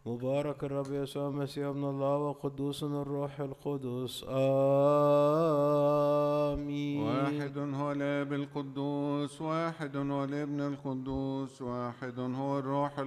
مبارك الرب يسوع المسيح ابن الله وقدوس الروح القدس. آمين. واحد هو الآب القدوس، واحد هو الابن القدوس، واحد هو الروح